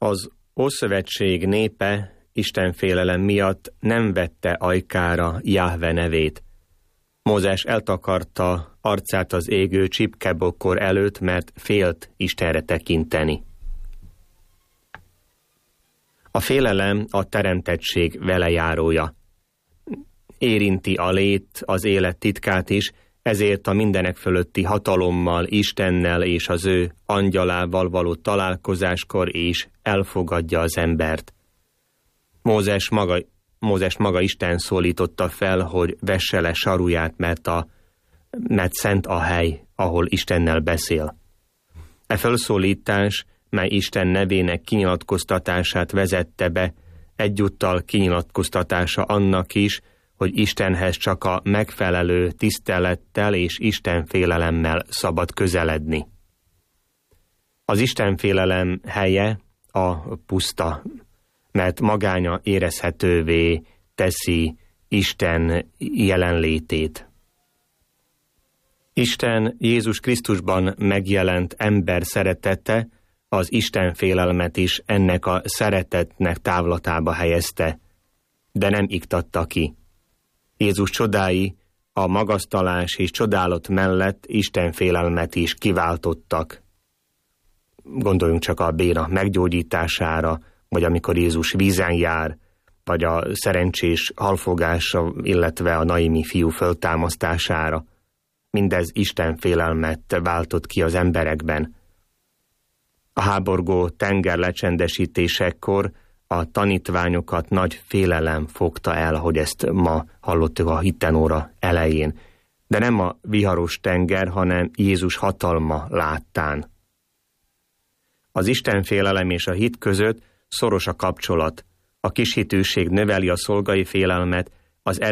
Az Ószövetség népe istenfélelem miatt nem vette ajkára Jahve nevét. Mózes eltakarta arcát az égő csipkebokor előtt, mert félt Istenre tekinteni. A félelem a teremtettség velejárója. Érinti a lét, az élet titkát is, ezért a mindenek fölötti hatalommal, Istennel és az ő angyalával való találkozáskor is elfogadja az embert. Mózes maga Isten szólította fel, hogy vesse le saruját, mert szent a hely, ahol Istennel beszél. E felszólítás, mely Isten nevének kinyilatkoztatását vezette be, egyúttal kinyilatkoztatása annak is, hogy Istenhez csak a megfelelő tisztelettel és istenfélelemmel szabad közeledni. Az istenfélelem helye a puszta, mert magánya érezhetővé teszi Isten jelenlétét. Isten Jézus Krisztusban megjelent ember szeretete az istenfélelmet is ennek a szeretetnek távlatába helyezte, de nem iktatta ki. Jézus csodái a magasztalás és csodálat mellett istenfélelmet is kiváltottak. Gondoljunk csak a béna meggyógyítására, vagy amikor Jézus vízen jár, vagy a szerencsés halfogása, illetve a Naimi fiú föltámasztására. Mindez istenfélelmet váltott ki az emberekben. A háborgó tenger lecsendesítésekor a tanítványokat nagy félelem fogta el, ahogy ezt ma hallottuk a hittenóra elején. De nem a viharos tenger, hanem Jézus hatalma láttán. Az istenfélelem és a hit között szoros a kapcsolat. A kishitűség növeli a szolgai félelmet, az